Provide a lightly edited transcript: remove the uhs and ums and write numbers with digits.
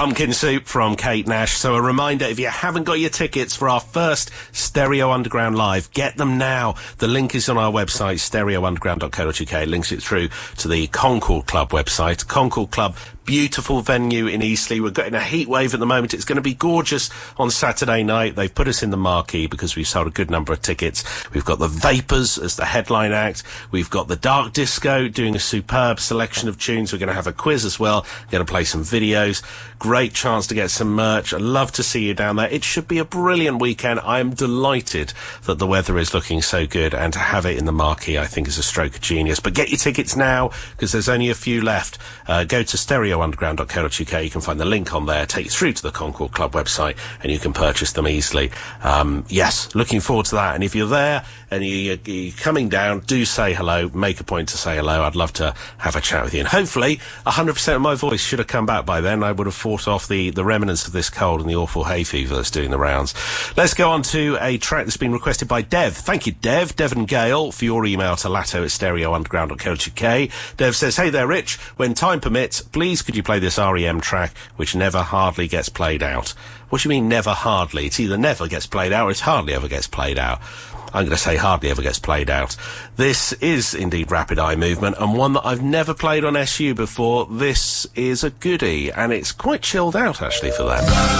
Pumpkin Soup from Kate Nash. So a reminder, if you haven't got your tickets for our first Stereo Underground Live, get them now. The link is on our website, stereounderground.co.uk. It links it through to the Concord Club website. Concord Club, beautiful venue in Eastleigh. We're getting a heat wave at the moment. It's going to be gorgeous on Saturday night. They've put us in the marquee because we've sold a good number of tickets. We've got the Vapors as the headline act. We've got the Dark Disco doing a superb selection of tunes. We're going to have a quiz as well. We're going to play some videos. Great chance to get some merch. I'd love to see you down there. It should be a brilliant weekend. I am delighted that the weather is looking so good, and to have it in the marquee I think is a stroke of genius. But get your tickets now because there's only a few left. Go to stereounderground.co.uk. You can find the link on there, take you through to the Concord Club website, and you can purchase them easily. Yes, looking forward to that. And if you're there and you're coming down, do say hello. Make a point to say hello. I'd love to have a chat with you. And hopefully 100% of my voice should have come back by then. I would have fought off the remnants of this cold and the awful hay fever that's doing the rounds. Let's go on to a track that's been requested by Dev. Thank you, Dev. Devon Gale, for your email to latto@stereounderground.co.uk. Dev says, hey there, Rich. When time permits, please could you play this REM track, which never hardly gets played out? What do you mean, never hardly? It's either never gets played out or it's hardly ever gets played out. I'm going to say hardly ever gets played out. This is indeed Rapid Eye Movement, and one that I've never played on SU before. This is a goodie, and it's quite chilled out, actually, for that.